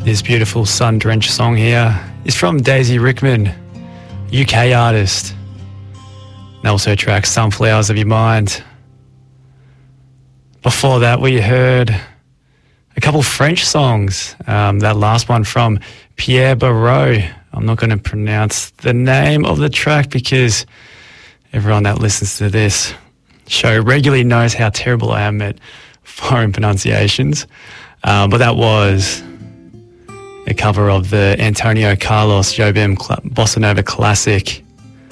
This beautiful sun-drenched song here is from Daisy Rickman, UK artist. And also track Sunflowers of Your Mind. Before that, we heard a couple French songs. That last one from Pierre Barreau. I'm not going to pronounce the name of the track because everyone that listens to this show regularly knows how terrible I am at foreign pronunciations. But that was a cover of the Antonio Carlos Jobim Bossa Nova classic.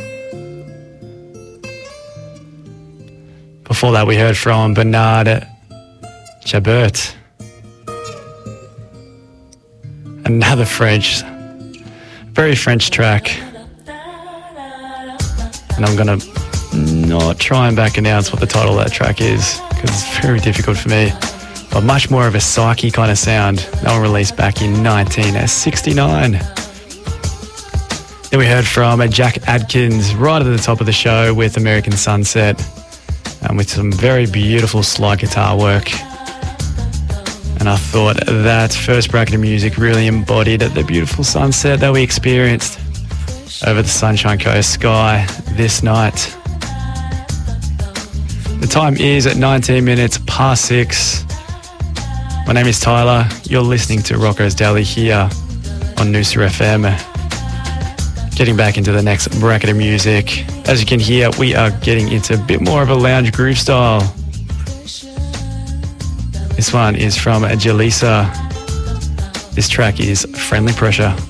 Before that, we heard from Bernard Chabert. Another very French track. And I'm going to not try and back announce what the title of that track is because it's very difficult for me. But much more of a psyche kind of sound. That one released back in 1969. Then we heard from Jack Adkins right at the top of the show with American Sunset, with some very beautiful slide guitar work. And I thought that first bracket of music really embodied the beautiful sunset that we experienced over the Sunshine Coast sky this night. The time is at 19 minutes past 6. My name is Tyler. You're listening to Rocco's Daily here on Noosa FM. Getting back into the next bracket of music. As you can hear, we are getting into a bit more of a lounge groove style. This one is from Jalisa. This track is Friendly Pressure.